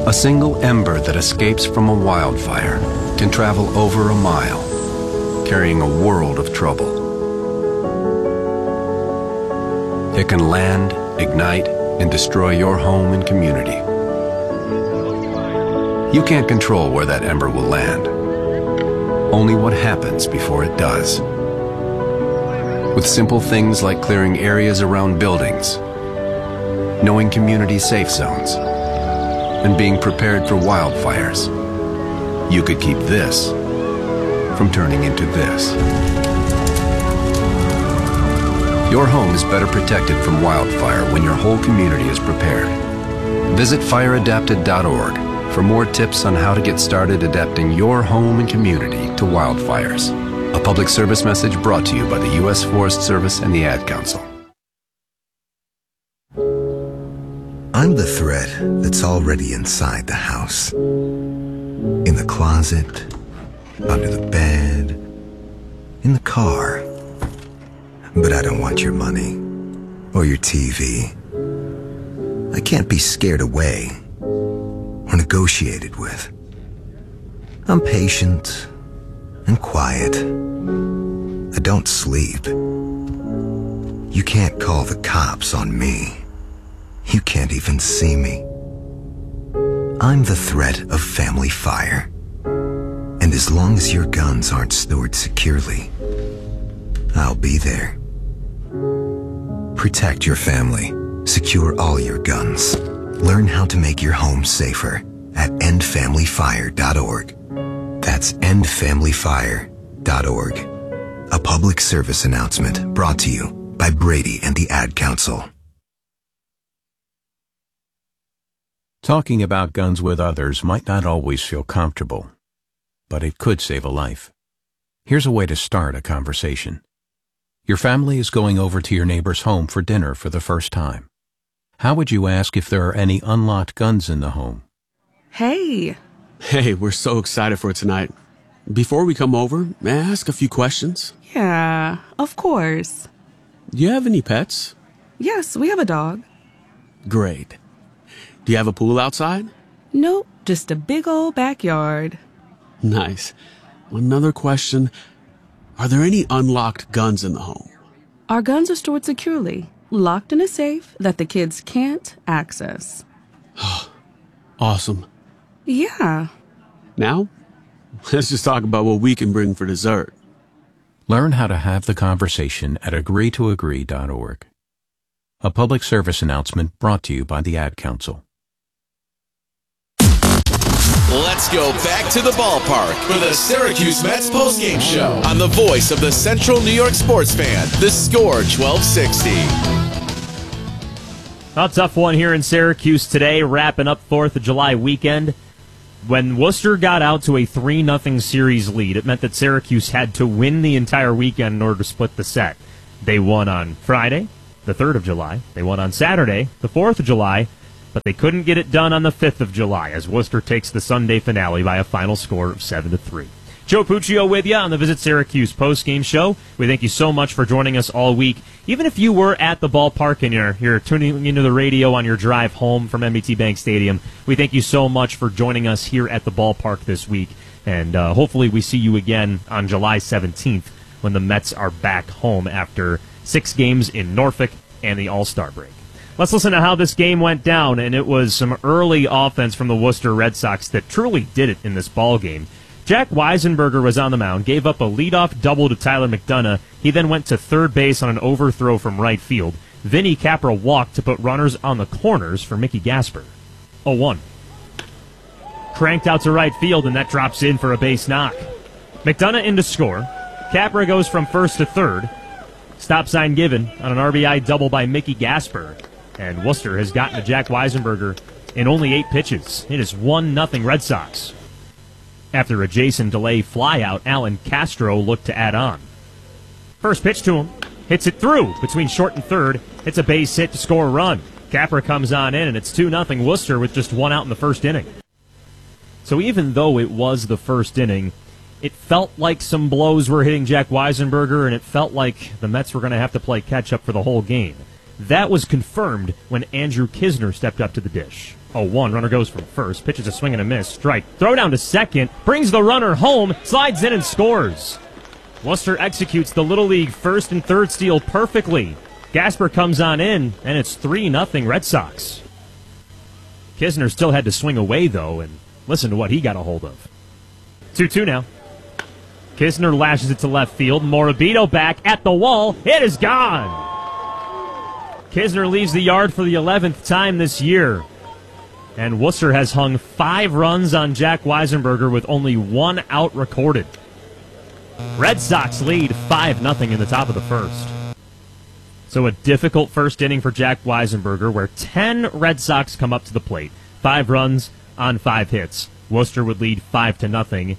A single ember that escapes from a wildfire can travel over a mile, carrying a world of trouble. It can land, ignite, and destroy your home and community. You can't control where that ember will land, only what happens before it does. With simple things like clearing areas around buildings, knowing community safe zones, and being prepared for wildfires, you could keep this from turning into this. Your home is better protected from wildfire when your whole community is prepared. Visit fireadapted.org for more tips on how to get started adapting your home and community to wildfires. A public service message brought to you by the U.S. Forest Service and the Ad Council. I'm the thread that's already inside the house. In the closet, under the bed, in the car. But I don't want your money or your TV. I can't be scared away or negotiated with. I'm patient and quiet. I don't sleep. You can't call the cops on me. You can't even see me. I'm the threat of family fire. And as long as your guns aren't stored securely, I'll be there. Protect your family. Secure all your guns. Learn how to make your home safer at endfamilyfire.org. That's endfamilyfire.org. A public service announcement brought to you by Brady and the Ad Council. Talking about guns with others might not always feel comfortable, but it could save a life. Here's a way to start a conversation. Your family is going over to your neighbor's home for dinner for the first time. How would you ask if there are any unlocked guns in the home? Hey, we're so excited for tonight. Before we come over, may I ask a few questions? Yeah, of course. Do you have any pets? Yes, we have a dog. Great. Do you have a pool outside? Nope, just a big old backyard. Nice. Another question. Are there any unlocked guns in the home? Our guns are stored securely, locked in a safe that the kids can't access. Awesome. Yeah. Now, let's just talk about what we can bring for dessert. Learn how to have the conversation at agreetoagree.org. A public service announcement brought to you by the Ad Council. Let's go back to the ballpark for the Syracuse Mets postgame show on the voice of the Central New York sports fan, The Score 1260. A tough one here in Syracuse today, wrapping up 4th of July weekend. When Worcester got out to a 3-0 series lead, it meant that Syracuse had to win the entire weekend in order to split the set. They won on Friday, the 3rd of July. They won on Saturday, the 4th of July. But they couldn't get it done on the 5th of July as Worcester takes the Sunday finale by a final score of 7-3. Joe Puccio with you on the Visit Syracuse postgame show. We thank you so much for joining us all week. Even if you were at the ballpark and you're tuning into the radio on your drive home from NBT Bank Stadium, we thank you so much for joining us here at the ballpark this week. And hopefully we see you again on July 17th when the Mets are back home after 6 games in Norfolk and the All-Star break. Let's listen to how this game went down, and it was some early offense from the Worcester Red Sox that truly did it in this ball game. Jack Weisenberger was on the mound, gave up a leadoff double to Tyler McDonough. He then went to third base on an overthrow from right field. Vinny Capra walked to put runners on the corners for Mickey Gasper. 0-1. Cranked out to right field, and that drops in for a base knock. McDonough in to score. Capra goes from first to third. Stop sign given on an RBI double by Mickey Gasper. And Worcester has gotten to Jack Weisenberger in only 8 pitches. It is 1-0 Red Sox. After a Jason DeLay flyout, Alan Castro looked to add on. First pitch to him. Hits it through between short and third. It's a base hit to score a run. Capra comes on in, and it's 2-0 Worcester with just 1 out in the first inning. So even though it was the first inning, it felt like some blows were hitting Jack Weisenberger, and it felt like the Mets were going to have to play catch-up for the whole game. That was confirmed when Andrew Kisner stepped up to the dish. 0-1. Runner goes from first. Pitches a swing and a miss. Strike. Throw down to second. Brings the runner home. Slides in and scores. Worcester executes the Little League first and third steal perfectly. Gasper comes on in, and it's 3-0 Red Sox. Kisner still had to swing away, though, and listen to what he got a hold of. 2-2 now. Kisner lashes it to left field. Morabito back at the wall. It is gone. Kisner leaves the yard for the 11th time this year. And Worcester has hung 5 runs on Jack Weisenberger with only 1 out recorded. Red Sox lead 5-0 in the top of the first. So a difficult first inning for Jack Weisenberger, where 10 Red Sox come up to the plate. 5 runs on 5 hits. Worcester would lead 5-0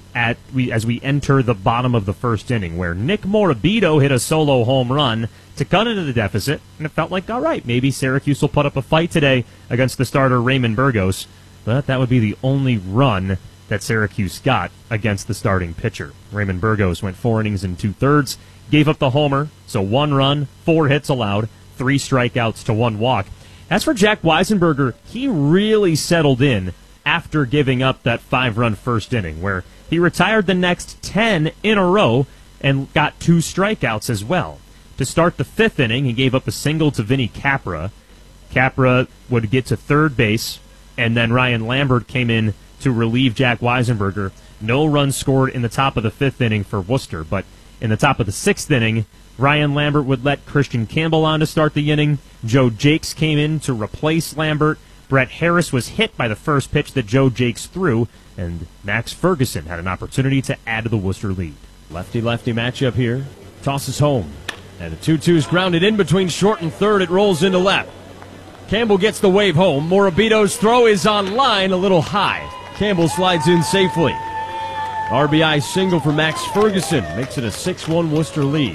as we enter the bottom of the first inning, where Nick Morabito hit a solo home run to cut into the deficit, and it felt like, all right, maybe Syracuse will put up a fight today against the starter Raymond Burgos, but that would be the only run that Syracuse got against the starting pitcher. Raymond Burgos went 4 innings and 2/3, gave up the homer, so 1 run, 4 hits allowed, 3 strikeouts to 1 walk. As for Jack Weisenberger, he really settled in after giving up that 5-run first inning, where he retired the next 10 in a row and got 2 strikeouts as well. To start the 5th inning, he gave up a single to Vinny Capra. Capra would get to third base, and then Ryan Lambert came in to relieve Jack Weisenberger. No runs scored in the top of the 5th inning for Worcester, but in the top of the 6th inning, Ryan Lambert would let Christian Campbell on to start the inning. Joe Jakes came in to replace Lambert. Brett Harris was hit by the first pitch that Joe Jakes threw, and Max Ferguson had an opportunity to add to the Worcester lead. Lefty-lefty matchup here. Tosses home. And the 2-2 is grounded in between short and third. It rolls into left. Campbell gets the wave home. Morabito's throw is on line, a little high. Campbell slides in safely. RBI single for Max Ferguson. Makes it a 6-1 Worcester lead.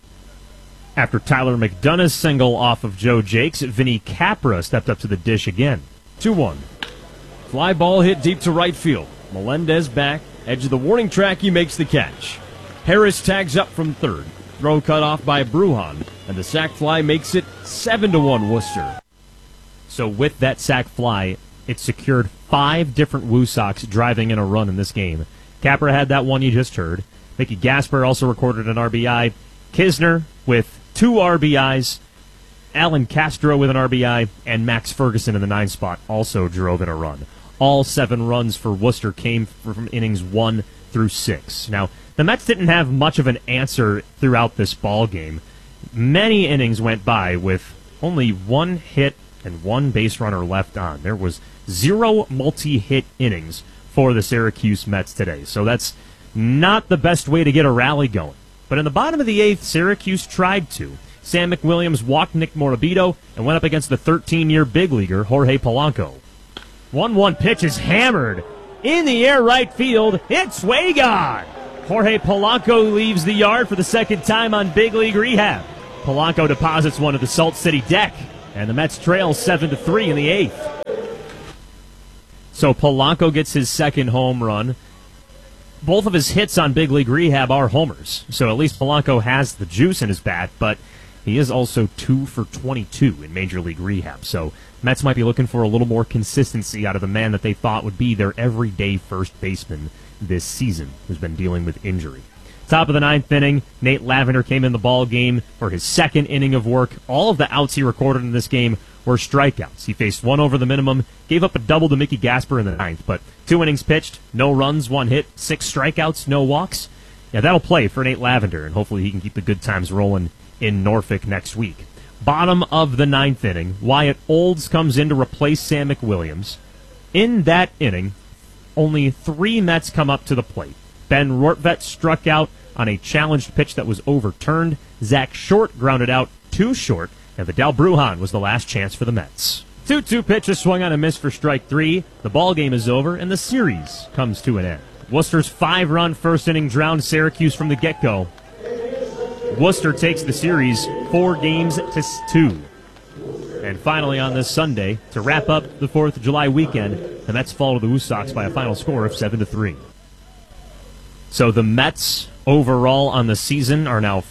After Tyler McDonough's single off of Joe Jakes, Vinny Capra stepped up to the dish again. 2-1. Fly ball hit deep to right field. Melendez back. Edge of the warning track, he makes the catch. Harris tags up from third. Throw cut off by Bruhan. And the sac fly makes it 7-1 Worcester. So with that sac fly, it secured 5 different Woo Sox driving in a run in this game. Capra had that one you just heard. Mickey Gasper also recorded an RBI. Kisner with 2 RBIs. Alan Castro with an RBI. And Max Ferguson in the 9th spot also drove in a run. All 7 runs for Worcester came from innings 1 through 6. Now, the Mets didn't have much of an answer throughout this ball game. Many innings went by with only 1 hit and 1 base runner left on. There was 0 multi-hit innings for the Syracuse Mets today. So that's not the best way to get a rally going. But in the bottom of the 8th, Syracuse tried to. Sam McWilliams walked Nick Morabito and went up against the 13-year big leaguer, Jorge Polanco. 1-1 pitch is hammered. In the air right field, it's way gone. Jorge Polanco leaves the yard for the 2nd time on big league rehab. Polanco deposits one at the Salt City deck, and the Mets trail 7-3 in the 8th. So Polanco gets his 2nd home run. Both of his hits on big league rehab are homers, so at least Polanco has the juice in his bat, but he is also 2 for 22 in major league rehab, so Mets might be looking for a little more consistency out of the man that they thought would be their everyday first baseman this season, who's been dealing with injury. Top of the 9th inning, Nate Lavender came in the ball game for his 2nd inning of work. All of the outs he recorded in this game were strikeouts. He faced 1 over the minimum, gave up a double to Mickey Gasper in the 9th, but 2 innings pitched, no runs, 1 hit, 6 strikeouts, no walks. Yeah, that'll play for Nate Lavender, and hopefully he can keep the good times rolling in Norfolk next week. Bottom of the 9th inning, Wyatt Olds comes in to replace Sam McWilliams. In that inning, only 3 Mets come up to the plate. Ben Rortvedt struck out on a challenged pitch that was overturned. Zach Short grounded out 2 short, and Vidal Brujan was the last chance for the Mets. 2-2 pitch is swung on a miss for strike 3. The ball game is over, and the series comes to an end. Worcester's 5-run first inning drowned Syracuse from the get-go. Worcester takes the series 4-2. And finally on this Sunday, to wrap up the 4th of July weekend, the Mets fall to the Woo Sox by a final score of 7-3. So the Mets overall on the season are now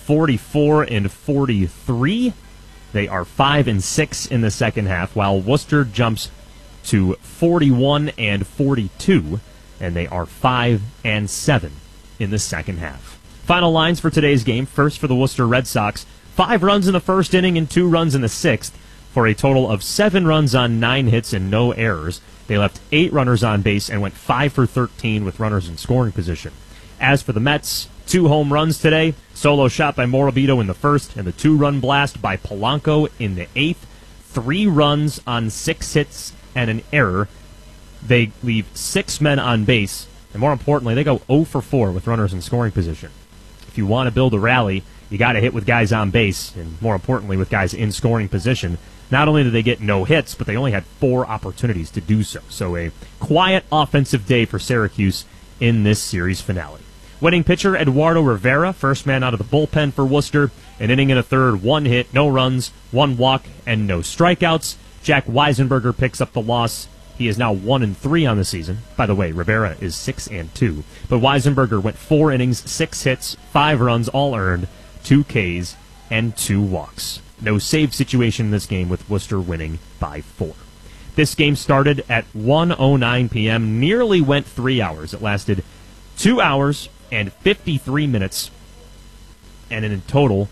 44-43. They are 5-6 in the second half, while Worcester jumps to 41-42, and they are 5-7 in the second half. Final lines for today's game. First for the Worcester Red Sox, 5 runs in the first inning and 2 runs in the sixth, for a total of 7 runs on 9 hits and no errors. They left 8 runners on base and went 5 for 13 with runners in scoring position. As for the Mets, 2 home runs today. Solo shot by Morabito in the first, and the 2-run blast by Polanco in the 8th. 3 runs on 6 hits and an error. They leave 6 men on base, and more importantly, they go 0 for 4 with runners in scoring position. If you want to build a rally, you got to hit with guys on base, and more importantly, with guys in scoring position. Not only did they get no hits, but they only had 4 opportunities to do so. So a quiet offensive day for Syracuse in this series finale. Winning pitcher Eduardo Rivera, first man out of the bullpen for Worcester. An inning and a third, 1 hit, no runs, 1 walk, and no strikeouts. Jack Weisenberger picks up the loss. He is now 1-3 on the season. By the way, Rivera is 6-2. But Weisenberger went 4 innings, 6 hits, 5 runs, all earned, 2 Ks, and 2 walks. No save situation in this game, with Worcester winning by 4. This game started at 1:09 p.m., nearly went 3 hours. It lasted 2 hours and 53 minutes, and in total,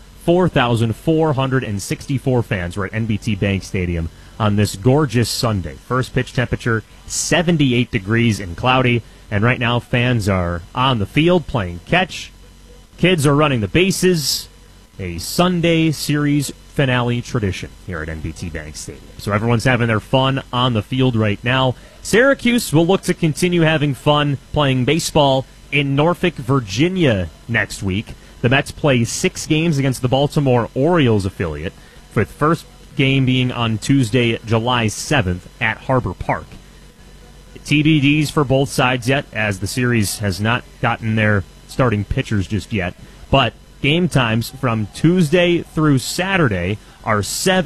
4,464 fans were at NBT Bank Stadium on this gorgeous Sunday. First pitch temperature, 78 degrees and cloudy, and right now fans are on the field playing catch. Kids are running the bases. A Sunday series finale tradition here at NBT Bank Stadium. So everyone's having their fun on the field right now. Syracuse will look to continue having fun playing baseball in Norfolk, Virginia next week. The Mets play 6 games against the Baltimore Orioles affiliate, with the first game being on Tuesday, July 7th at Harbor Park. TBDs for both sides yet, as the series has not gotten their starting pitchers just yet, but game times from Tuesday through Saturday are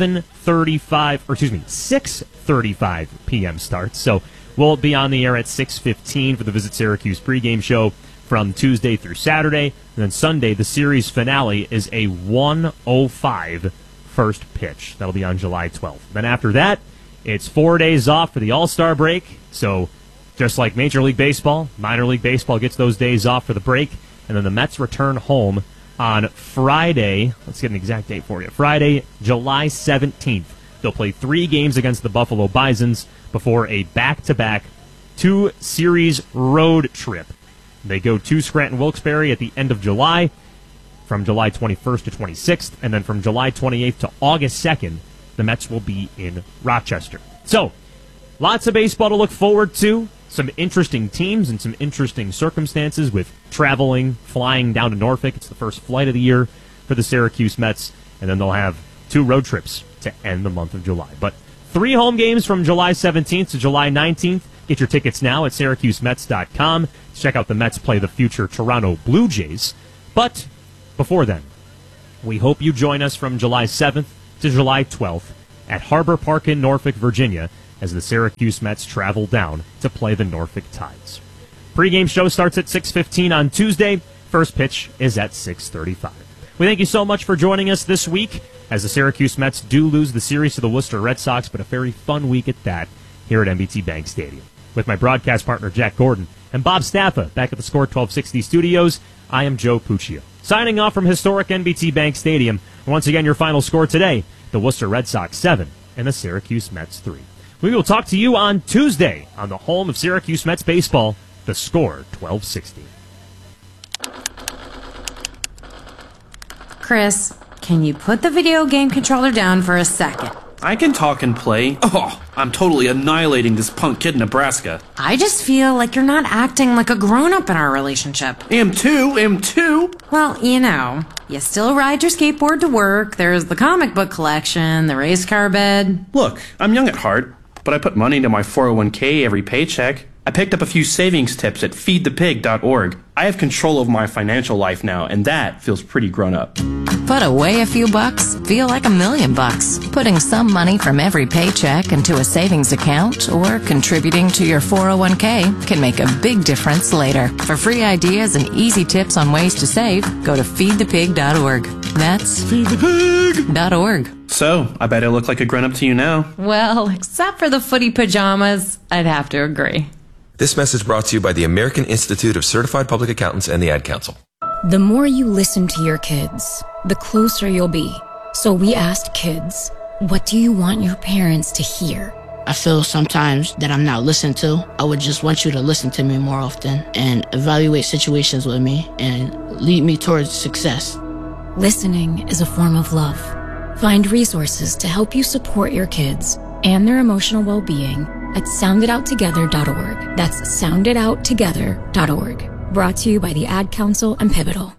6:35 p.m. starts. So we'll be on the air at 6:15 for the Visit Syracuse pregame show from Tuesday through Saturday. And then Sunday, the series finale is a 1:05 first pitch. That'll be on July 12th. Then after that, it's 4 days off for the All-Star break. So just like Major League Baseball, Minor League Baseball gets those days off for the break. And then the Mets return home on Friday. Let's get an exact date for you. Friday, July 17th. They'll play 3 games against the Buffalo Bisons before a back-to-back 2-series road trip. They go to Scranton Wilkes-Barre at the end of July, from July 21st to 26th, and then from July 28th to August 2nd, the Mets will be in Rochester. So, lots of baseball to look forward to. Some interesting teams and some interesting circumstances with traveling, flying down to Norfolk. It's the first flight of the year for the Syracuse Mets, and then they'll have 2 road trips to end the month of July. But 3 home games from July 17th to July 19th. Get your tickets now at SyracuseMets.com. Check out the Mets play the future Toronto Blue Jays. But before then, we hope you join us from July 7th to July 12th at Harbor Park in Norfolk, Virginia, as the Syracuse Mets travel down to play the Norfolk Tides. Pre-game show starts at 6:15 on Tuesday. First pitch is at 6:35. We thank you so much for joining us this week, as the Syracuse Mets do lose the series to the Worcester Red Sox, but a very fun week at that here at NBT Bank Stadium. With my broadcast partner Jack Gordon and Bob Staffa back at the Score 1260 studios, I am Joe Puccio. Signing off from historic NBT Bank Stadium. Once again, your final score today, the Worcester Red Sox 7 and the Syracuse Mets 3. We will talk to you on Tuesday on the home of Syracuse Mets baseball, the Score 1260. Chris, can you put the video game controller down for a second? I can talk and play. Oh, I'm totally annihilating this punk kid in Nebraska. I just feel like you're not acting like a grown-up in our relationship. Am too. Well, you still ride your skateboard to work, there's the comic book collection, the race car bed. Look, I'm young at heart, but I put money into my 401k every paycheck. I picked up a few savings tips at feedthepig.org. I have control of my financial life now, and that feels pretty grown up. Put away a few bucks, feel like $1 million. Putting some money from every paycheck into a savings account or contributing to your 401k can make a big difference later. For free ideas and easy tips on ways to save, go to feedthepig.org. That's feedthepig.org. So, I bet I look like a grown-up to you now. Well, except for the footy pajamas, I'd have to agree. This message brought to you by the American Institute of Certified Public Accountants and the Ad Council. The more you listen to your kids, the closer you'll be. So we asked kids, what do you want your parents to hear? I feel sometimes that I'm not listened to. I would just want you to listen to me more often and evaluate situations with me and lead me towards success. Listening is a form of love. Find resources to help you support your kids and their emotional well-being at sounditouttogether.org. That's sounditouttogether.org. Brought to you by the Ad Council and Pivotal.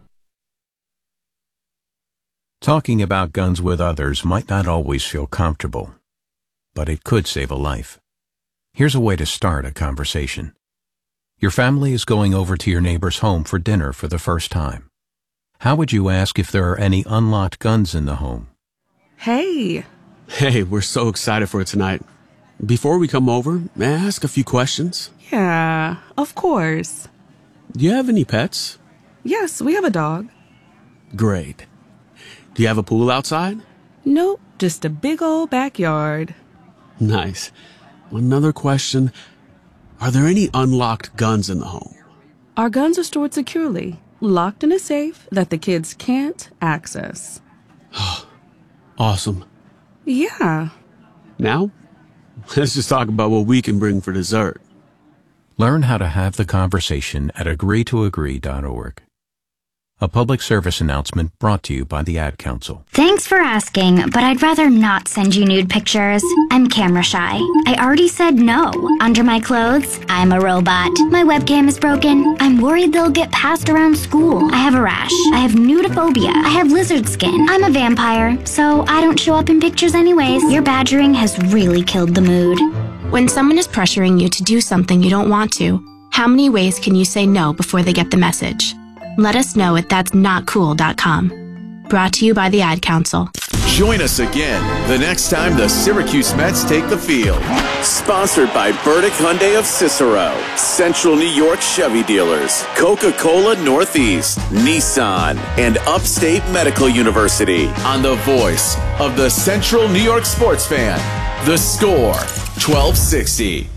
Talking about guns with others might not always feel comfortable, but it could save a life. Here's a way to start a conversation. Your family is going over to your neighbor's home for dinner for the first time. How would you ask if there are any unlocked guns in the home? Hey. Hey, we're so excited for tonight. Before we come over, may I ask a few questions? Yeah, of course. Do you have any pets? Yes, we have a dog. Great. Do you have a pool outside? Nope, just a big old backyard. Nice. Another question. Are there any unlocked guns in the home? Our guns are stored securely, locked in a safe that the kids can't access. Awesome. Yeah. Now, let's just talk about what we can bring for dessert. Learn how to have the conversation at agreetoagree.org. A public service announcement brought to you by the Ad Council. Thanks for asking, but I'd rather not send you nude pictures. I'm camera shy. I already said no. Under my clothes, I'm a robot. My webcam is broken. I'm worried they'll get passed around school. I have a rash. I have nudophobia. I have lizard skin. I'm a vampire, so I don't show up in pictures anyways. Your badgering has really killed the mood. When someone is pressuring you to do something you don't want to, how many ways can you say no before they get the message? Let us know at that'snotcool.com. Brought to you by the Ad Council. Join us again the next time the Syracuse Mets take the field. Sponsored by Burdick Hyundai of Cicero, Central New York Chevy dealers, Coca-Cola Northeast, Nissan, and Upstate Medical University. On the voice of the Central New York sports fan, The Score, 1260.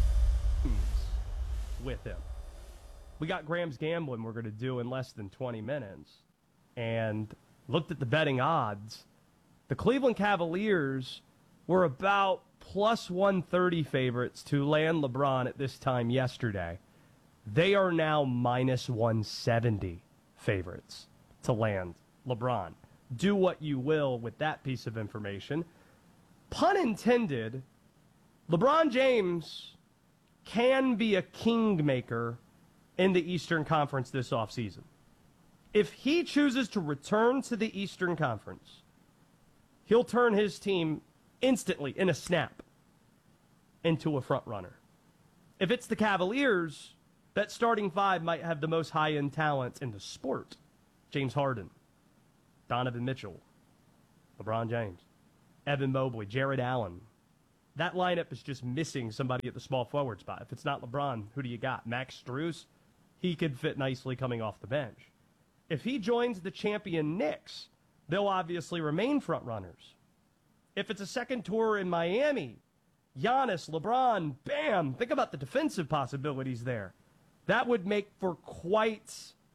With him. We got Graham's Gambling we're going to do in less than 20 minutes. And looked at the betting odds. The Cleveland Cavaliers were about plus 130 favorites to land LeBron at this time yesterday. They are now minus 170 favorites to land LeBron. Do what you will with that piece of information. Pun intended, LeBron James can be a kingmaker in the Eastern Conference this offseason. If he chooses to return to the Eastern Conference, he'll turn his team instantly, in a snap, into a front runner. If it's the Cavaliers, that starting five might have the most high-end talent in the sport. James Harden, Donovan Mitchell, LeBron James, Evan Mobley, Jared Allen. That lineup is just missing somebody at the small forward spot. If it's not LeBron, who do you got? Max Strus? He could fit nicely coming off the bench. If he joins the champion Knicks, they'll obviously remain front runners. If it's a second tour in Miami, Giannis, LeBron, bam, think about the defensive possibilities there. That would make for quite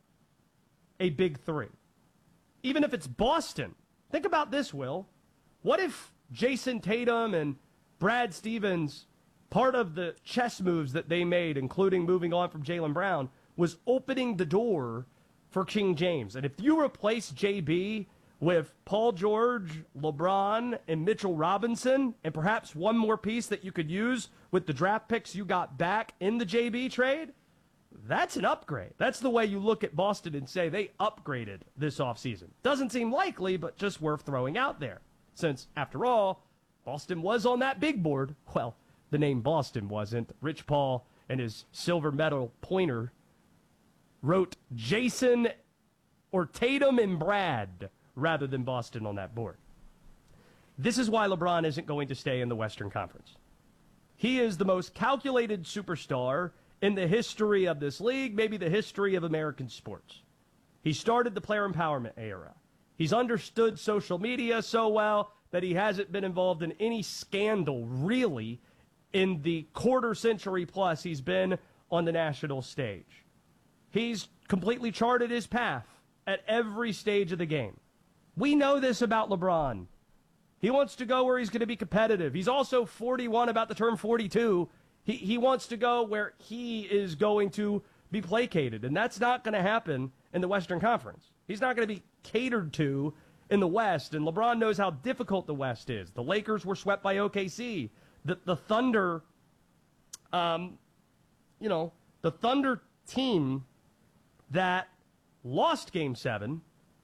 a big three. Even if it's Boston, think about this, Will. What if Jason Tatum and Brad Stevens, part of the chess moves that they made, including moving on from Jaylen Brown, was opening the door for King James? And if you replace JB with Paul George, LeBron, and Mitchell Robinson, and perhaps one more piece that you could use with the draft picks you got back in the JB trade, that's an upgrade. That's the way you look at Boston and say they upgraded this offseason. Doesn't seem likely, but just worth throwing out there. Since, after all, Boston was on that big board. Well, the name Boston wasn't. Rich Paul and his silver medal pointer wrote Jason or Tatum and Brad rather than Boston on that board. This is why LeBron isn't going to stay in the Western Conference. He is the most calculated superstar in the history of this league, maybe the history of American sports. He started the player empowerment era. He's understood social media so well that he hasn't been involved in any scandal, really, in the quarter century plus he's been on the national stage. He's completely charted his path at every stage of the game. We know this about LeBron. He wants to go where he's going to be competitive. He's also 41, about to turn 42. He wants to go where he is going to be placated, and that's not going to happen in the Western Conference. He's not going to be catered to in the West, and LeBron knows how difficult the West is. The Lakers were swept by OKC. The Thunder, the Thunder team that lost Game 7,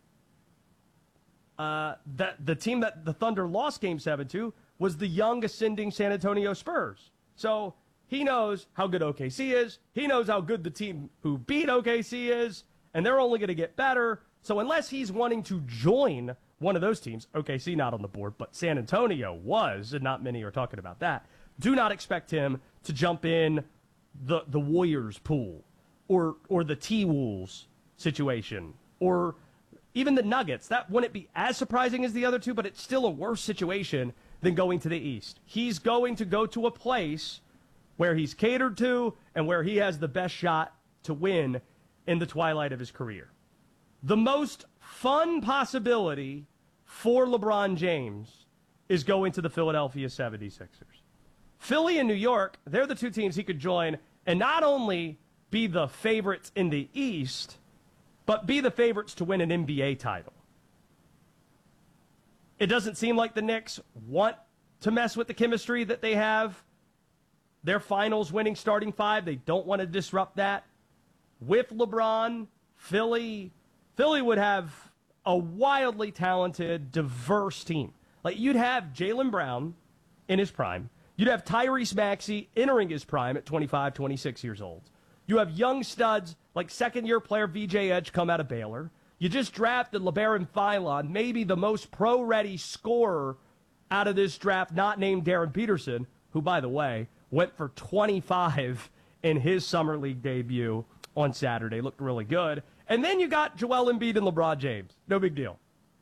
the team that the Thunder lost Game 7 to was the young ascending San Antonio Spurs. So he knows how good OKC is. He knows how good the team who beat OKC is, and they're only going to get better. So unless he's wanting to join one of those teams, OKC not on the board, but San Antonio was, and not many are talking about that, do not expect him to jump in the Warriors pool or the T-Wolves situation or even the Nuggets. That wouldn't be as surprising as the other two, but it's still a worse situation than going to the East. He's going to go to a place where he's catered to and where he has the best shot to win in the twilight of his career. The most fun possibility for LeBron James is going to the Philadelphia 76ers. Philly and New York, they're the two teams he could join and not only be the favorites in the East, but be the favorites to win an NBA title. It doesn't seem like the Knicks want to mess with the chemistry that they have. Their finals winning starting five, they don't want to disrupt that. With LeBron, Philly would have a wildly talented, diverse team. Like, you'd have Jaylen Brown in his prime. You'd have Tyrese Maxey entering his prime at 25, 26 years old. You have young studs like second-year player VJ Edge come out of Baylor. You just drafted LeBaron Philon, maybe the most pro-ready scorer out of this draft, not named Darren Peterson, who, by the way, went for 25 in his Summer League debut on Saturday. Looked really good. And then you got Joel Embiid and LeBron James. No big deal.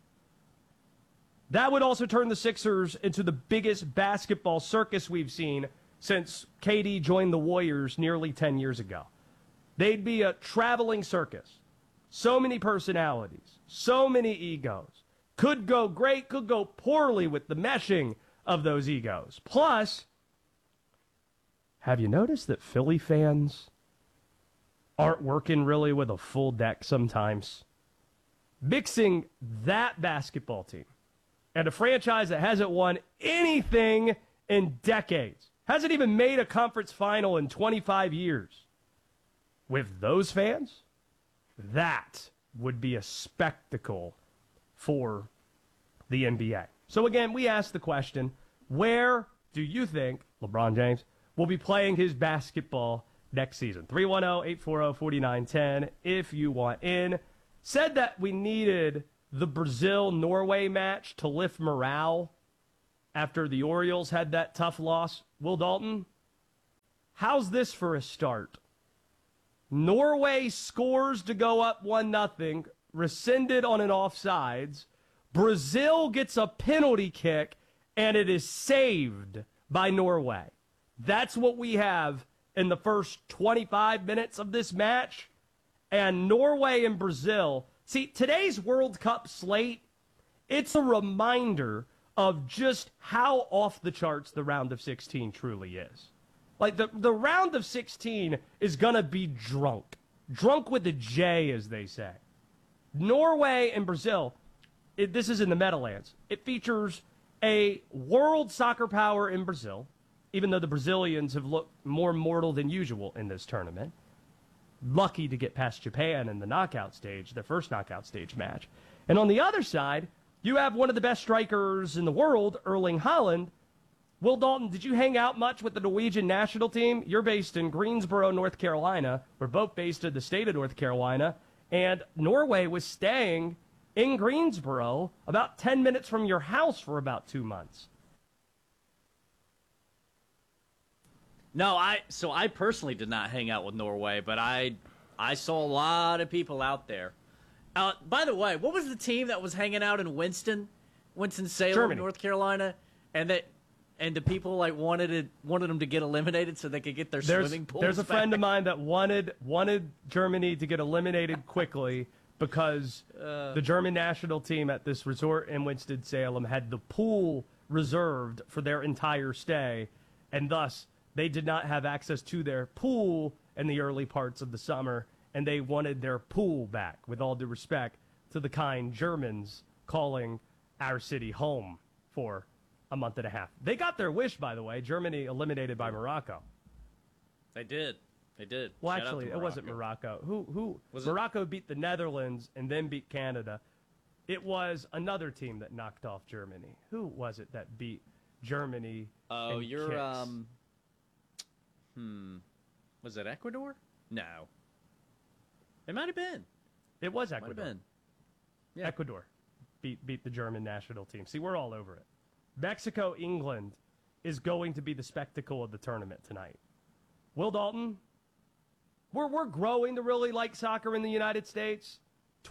That would also turn the Sixers into the biggest basketball circus we've seen since KD joined the Warriors nearly 10 years ago. They'd be a traveling circus. So many personalities, so many egos. Could go great, could go poorly with the meshing of those egos. Plus, have you noticed that Philly fans aren't working really with a full deck sometimes? Mixing that basketball team and a franchise that hasn't won anything in decades, hasn't even made a conference final in 25 years, with those fans, that would be a spectacle for the NBA. So again, we asked the question, where do you think LeBron James will be playing his basketball next season? 310-840-4910 if you want in. Said that we needed the Brazil-Norway match to lift morale after the Orioles had that tough loss. Will Dalton, how's this for a start? Norway scores to go up 1-0, rescinded on an offsides. Brazil gets a penalty kick, and it is saved by Norway. That's what we have in the first 25 minutes of this match. And Norway and Brazil. See, today's World Cup slate, it's a reminder of just how off the charts the round of 16 truly is. Like, the round of 16 is going to be drunk. Drunk with a J, as they say. Norway and Brazil, this is in the Meadowlands. It features a world soccer power in Brazil, even though the Brazilians have looked more mortal than usual in this tournament. Lucky to get past Japan in the knockout stage, their first knockout stage match. And on the other side, you have one of the best strikers in the world, Erling Haaland. Will Dalton, did you hang out much with the Norwegian national team? You're based in Greensboro, North Carolina. We're both based in the state of North Carolina. And Norway was staying in Greensboro about 10 minutes from your house for about 2 months. No, I personally did not hang out with Norway, but I saw a lot of people out there. By the way, what was the team that was hanging out in Winston-Salem, Germany. North Carolina, and the people like wanted them to get eliminated so they could get their swimming pools There's a back? friend of mine that wanted Germany to get eliminated quickly because the German national team at this resort in Winston-Salem had the pool reserved for their entire stay, and thus they did not have access to their pool in the early parts of the summer, and they wanted their pool back, with all due respect to the kind Germans calling our city home for a month and a half. They got their wish, by the way. Germany eliminated by Morocco. They did. Well, Shout out actually, to it wasn't Morocco. Who Was it? Morocco beat the Netherlands and then beat Canada. It was another team that knocked off Germany. Who was it that beat Germany? Oh, in you're kicks? Was it Ecuador? No. It might have been. It was Might Ecuador. have been. Yeah. Ecuador beat the German national team. See, we're all over it. Mexico, England is going to be the spectacle of the tournament tonight. Will Dalton, we're growing to really like soccer in the United States.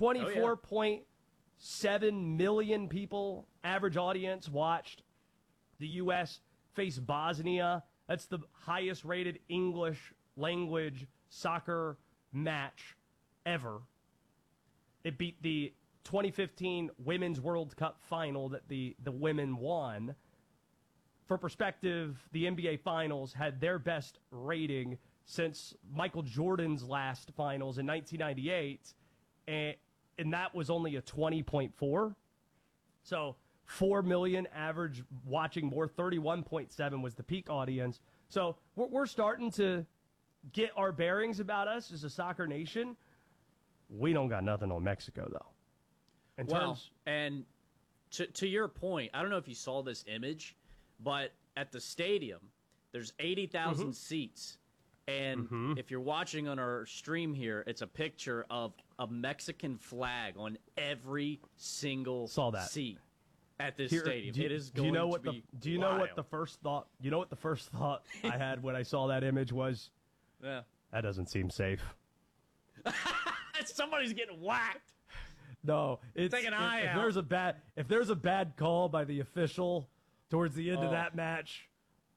24.7 million people, average audience, watched the U.S. face Bosnia. That's the highest rated English language soccer match ever. It beat the 2015 Women's World Cup final that the women won. For perspective, the NBA Finals had their best rating since Michael Jordan's last finals in 1998, and that was only a 20.4. So 4 million average watching more, 31.7 was the peak audience. So we're starting to get our bearings about us as a soccer nation. We don't got nothing on Mexico, though. And to your point, I don't know if you saw this image, but at the stadium, there's 80,000 seats. And if you're watching on our stream here, it's a picture of a Mexican flag on every single seat at this stadium. It is going to be Do you know what the first thought? You know what the first thought I had when I saw that image was? Yeah. That doesn't seem safe. Somebody's getting whacked. No, it's Take an eye if out. If there's a bad call by the official towards the end of that match,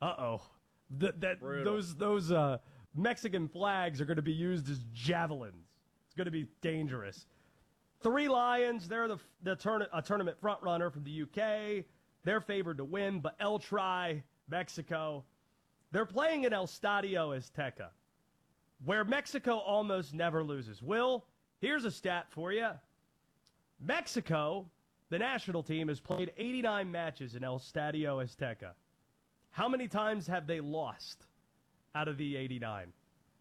those Mexican flags are going to be used as javelins. It's going to be dangerous. Three Lions, they're a tournament front runner from the UK. They're favored to win, but El Tri, Mexico, they're playing in El Stadio Azteca, where Mexico almost never loses. Will, here's a stat for you. Mexico, the national team, has played 89 matches in El Stadio Azteca. How many times have they lost out of the 89?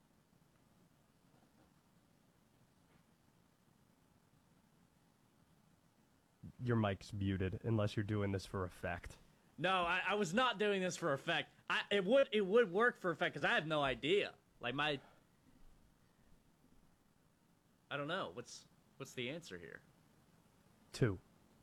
Your mic's muted unless you're doing this for effect. No, I was not doing this for effect. It would work for effect because I have no idea. Like I don't know. What's the answer here? 2.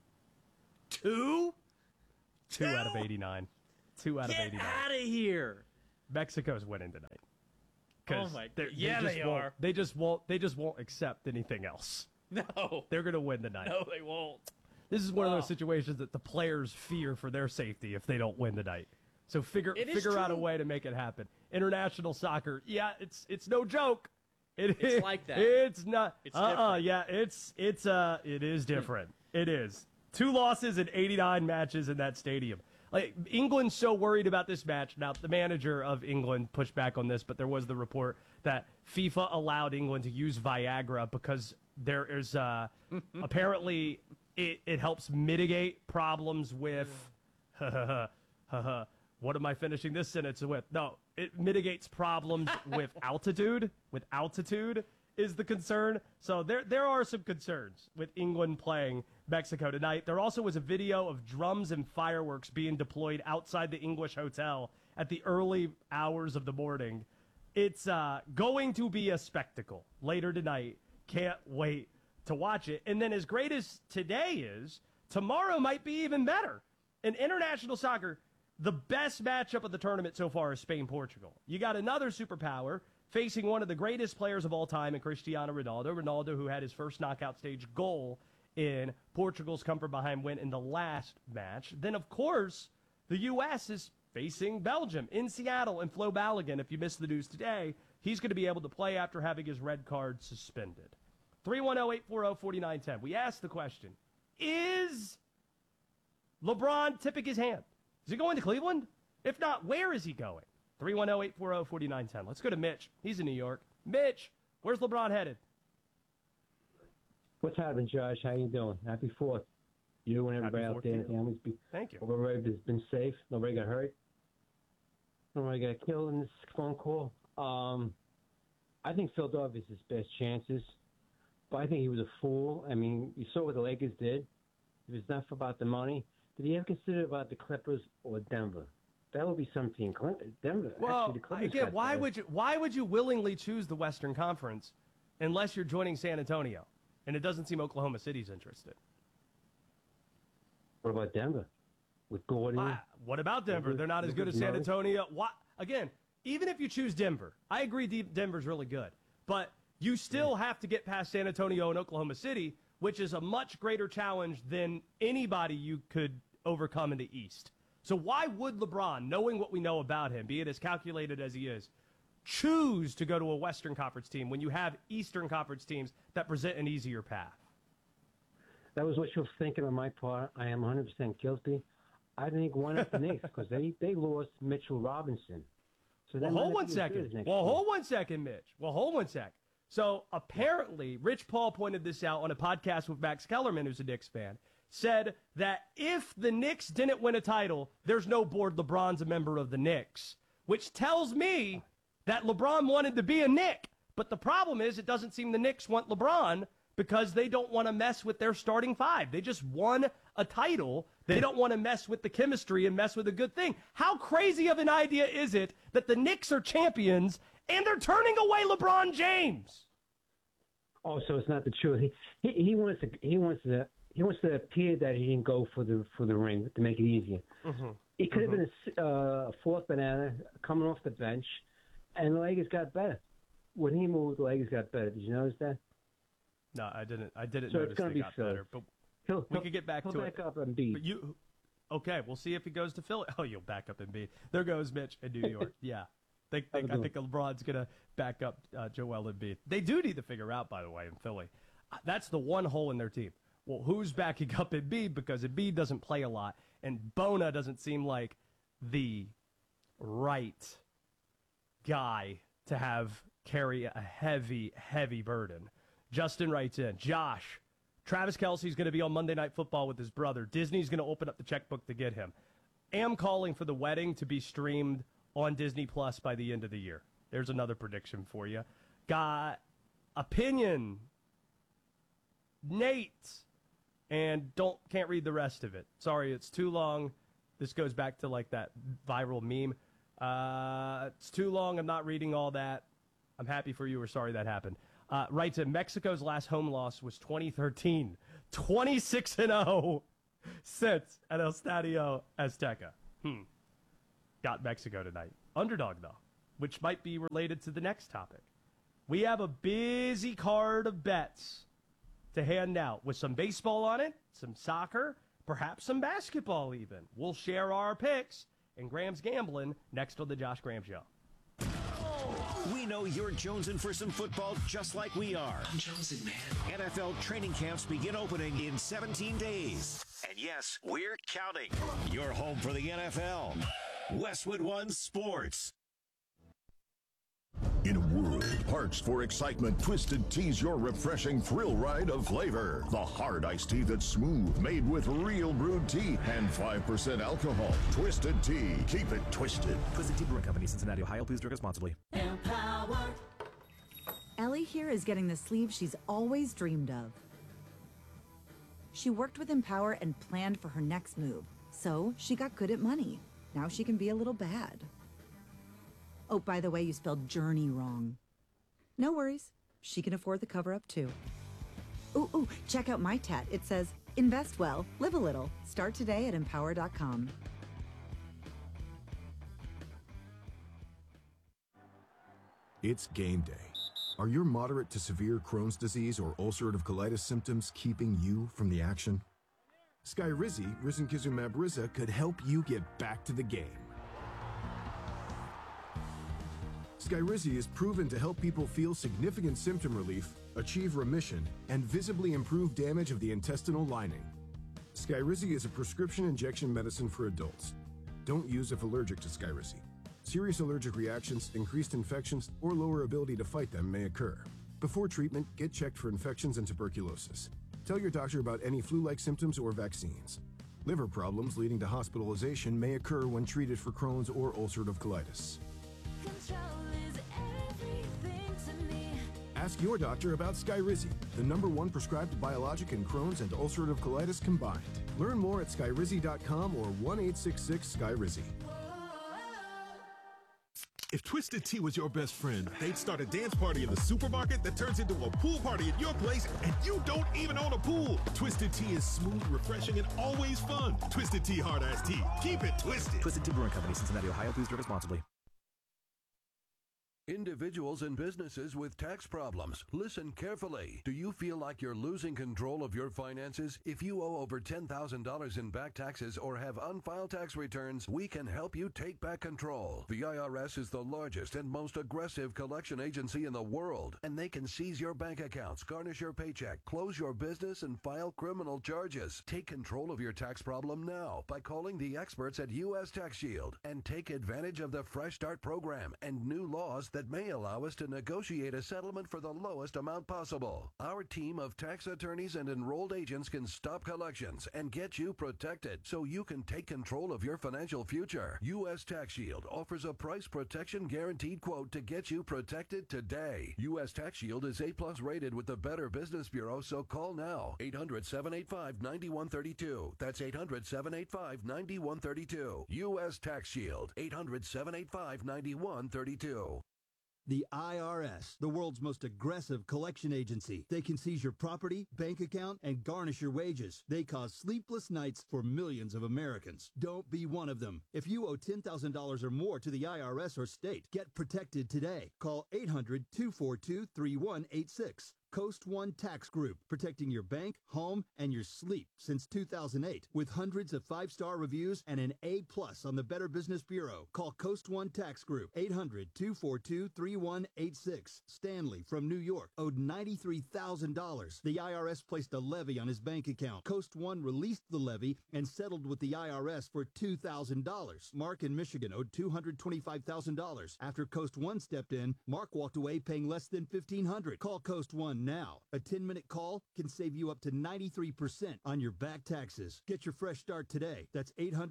2? 2 out of 89. 2 out of 89. Get out of here. Mexico's winning tonight. Oh my! They are. They just won't accept anything else. No. They're going to win tonight. No, they won't. This is one of those situations that the players fear for their safety if they don't win tonight. So figure out a way to make it happen. International soccer, yeah, it's no joke. It's like that. It's not. It's different. Yeah, it is different. It is. 2 losses in 89 matches in that stadium. Like, England's so worried about this match. Now, the manager of England pushed back on this, but there was the report that FIFA allowed England to use Viagra because there is apparently it helps mitigate problems with what am I finishing this sentence with? No, it mitigates problems with altitude. With altitude is the concern. So there are some concerns with England playing Mexico tonight. There also was a video of drums and fireworks being deployed outside the English hotel at the early hours of the morning. It's going to be a spectacle later tonight. Can't wait to watch it. And then as great as today is, tomorrow might be even better. In international soccer, the best matchup of the tournament so far is Spain-Portugal. You got another superpower facing one of the greatest players of all time in Cristiano Ronaldo. Ronaldo, who had his first knockout stage goal in Portugal's come-from-behind win in the last match. Then, of course, the U.S. is facing Belgium in Seattle, and Flo Balogun, if you missed the news today, he's going to be able to play after having his red card suspended. 310-840-4910. We asked the question, is LeBron tipping his hand? Is he going to Cleveland? If not, where is he going? 310-840-4910. Let's go to Mitch. He's in New York. Mitch, where's LeBron headed? What's happening, Josh? How you doing? Happy 4th. You and everybody out there in the families. Thank you. Everybody has been safe. Nobody got hurt. Nobody got killed in this phone call. I think Philadelphia's his best chances. But I think he was a fool. I mean, you saw what the Lakers did. If it's not about the money, did he ever consider about the Clippers or Denver? That would be some team. Denver. Well, actually, the Clippers again, got why would you willingly choose the Western Conference unless you're joining San Antonio? And it doesn't seem Oklahoma City's interested. What about Denver? With Gordon? What about Denver? They're not as good as San Antonio. Again, even if you choose Denver, I agree Denver's really good. But you still have to get past San Antonio and Oklahoma City, which is a much greater challenge than anybody you could overcome in the East. So why would LeBron, knowing what we know about him, being as calculated as he is, choose to go to a Western Conference team when you have Eastern Conference teams that present an easier path? That was what you were thinking on my part. I am 100% guilty. I think one of the Knicks because they lost Mitchell Robinson. So Well, hold one second, Mitch. Well, hold one sec. So apparently, Rich Paul pointed this out on a podcast with Max Kellerman, who's a Knicks fan, said that if the Knicks didn't win a title, there's no board. LeBron's a member of the Knicks, which tells me that LeBron wanted to be a Knick. But the problem is it doesn't seem the Knicks want LeBron because they don't want to mess with their starting five. They just won a title. They don't want to mess with the chemistry and mess with a good thing. How crazy of an idea is it that the Knicks are champions and they're turning away LeBron James? Oh, so it's not the truth. He wants to appear that he didn't go for the ring to make it easier. Mm-hmm. It could have been a fourth banana coming off the bench, and the Lakers got better. When he moved, the Lakers got better. Did you notice that? No, I didn't. I didn't So notice it's gonna they be got Phil. better. But we could get back to it. Back up and beat. But okay, we'll see if he goes to Philly. Oh, you'll back up and beat. There goes Mitch in New York. Yeah. I think LeBron's going to back up Joel Embiid. They do need to figure out, by the way, in Philly. That's the one hole in their team. Well, who's backing up Embiid? Because Embiid doesn't play a lot, and Bona doesn't seem like the right guy to carry a heavy, heavy burden. Justin writes in, Josh, Travis Kelce's going to be on Monday Night Football with his brother. Disney's going to open up the checkbook to get him. Am calling for the wedding to be streamed on Disney Plus by the end of the year. There's another prediction for you. Got opinion, Nate, and can't read the rest of it. Sorry, it's too long. This goes back to like that viral meme. It's too long. I'm not reading all that. I'm happy for you. We're sorry that happened. Writes in, Mexico's last home loss was 2013. 26-0 since at El Estadio Azteca. Got Mexico tonight. Underdog, though, which might be related to the next topic. We have a busy card of bets to hand out with some baseball on it, some soccer, perhaps some basketball even. We'll share our picks and Graham's gambling next on the Josh Graham Show. We know you're jonesing for some football just like we are. I'm jonesing, man. NFL training camps begin opening in 17 days. And yes, we're counting. You're home for the NFL. Westwood One Sports. In a world parched for excitement, Twisted Tea's your refreshing thrill ride of flavor. The hard iced tea that's smooth, made with real brewed tea and 5% alcohol. Twisted Tea. Keep it twisted. Twisted Tea Brewing Company, Cincinnati, Ohio. Please drink responsibly. Empowered. Ellie here is getting the sleeve she's always dreamed of. She worked with Empower and planned for her next move. So she got good at money. Now she can be a little bad. Oh, by the way, you spelled journey wrong. No worries. She can afford the cover-up, too. Ooh, check out my tat. It says, invest well, live a little. Start today at Empower.com. It's game day. Are your moderate to severe Crohn's disease or ulcerative colitis symptoms keeping you from the action? Skyrizi, risankizumab Riza, could help you get back to the game. Skyrizi is proven to help people feel significant symptom relief, achieve remission, and visibly improve damage of the intestinal lining. Skyrizi is a prescription injection medicine for adults. Don't use if allergic to Skyrizi. Serious allergic reactions, increased infections, or lower ability to fight them may occur. Before treatment, get checked for infections and tuberculosis. Tell your doctor about any flu-like symptoms or vaccines. Liver problems leading to hospitalization may occur when treated for Crohn's or ulcerative colitis. Ask your doctor about Skyrizi, the #1 prescribed biologic in Crohn's and ulcerative colitis combined. Learn more at skyrizi.com or 1-866-SKYRIZI. If Twisted Tea was your best friend, they'd start a dance party in the supermarket that turns into a pool party at your place, and you don't even own a pool. Twisted Tea is smooth, refreshing, and always fun. Twisted Tea Hard Iced Tea. Keep it twisted. Twisted Tea Brewing Company, Cincinnati, Ohio. Please drink responsibly. Individuals and businesses with tax problems, listen carefully. Do you feel like you're losing control of your finances? If you owe over $10,000 in back taxes or have unfiled tax returns, we can help you take back control. The IRS is the largest and most aggressive collection agency in the world, and they can seize your bank accounts, garnish your paycheck, close your business, and file criminal charges. Take control of your tax problem now by calling the experts at U.S. Tax Shield and take advantage of the Fresh Start program and new laws that may allow us to negotiate a settlement for the lowest amount possible. Our team of tax attorneys and enrolled agents can stop collections and get you protected so you can take control of your financial future. U.S. Tax Shield offers a price protection guaranteed quote to get you protected today. U.S. Tax Shield is A+ rated with the Better Business Bureau, so call now. 800-785-9132. That's 800-785-9132. U.S. Tax Shield. 800-785-9132. The IRS, the world's most aggressive collection agency. They can seize your property, bank account, and garnish your wages. They cause sleepless nights for millions of Americans. Don't be one of them. If you owe $10,000 or more to the IRS or state, get protected today. Call 800-242-3186. Coast One Tax Group, protecting your bank, home, and your sleep since 2008. With hundreds of 5-star reviews and an A+ on the Better Business Bureau. Call Coast One Tax Group, 800-242-3186. Stanley from New York owed $93,000. The IRS placed a levy on his bank account. Coast One released the levy and settled with the IRS for $2,000. Mark in Michigan owed $225,000. After Coast One stepped in, Mark walked away paying less than $1,500. Call Coast One now. A 10-minute call can save you up to 93% on your back taxes. Get your fresh start today. That's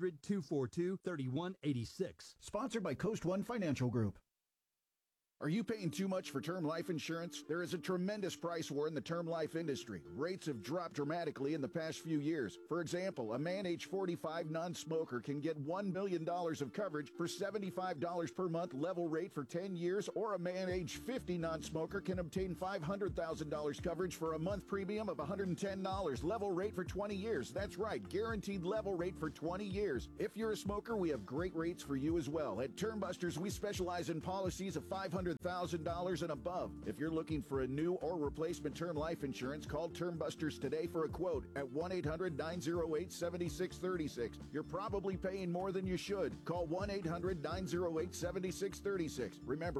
800-242-3186. Sponsored by Coast One Financial Group. Are you paying too much for term life insurance? There is a tremendous price war in the term life industry. Rates have dropped dramatically in the past few years. For example, a man age 45 non-smoker can get $1 million of coverage for $75 per month level rate for 10 years, or a man age 50 non-smoker can obtain $500,000 coverage for a month premium of $110 level rate for 20 years. That's right, guaranteed level rate for 20 years. If you're a smoker, we have great rates for you as well. At Term Busters, we specialize in policies of $500,000 and above. If you're looking for a new or replacement term life insurance, call Term Busters today for a quote at 1-800-908-7636. You're probably paying more than you should. Call 1-800-908-7636. Remember,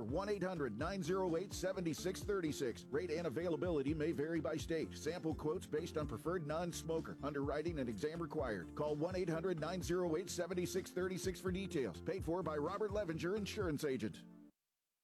1-800-908-7636. Rate and availability may vary by state. Sample quotes based on preferred non-smoker. Underwriting and exam required. Call 1-800-908-7636 for details. Paid for by Robert Levinger, Insurance Agent.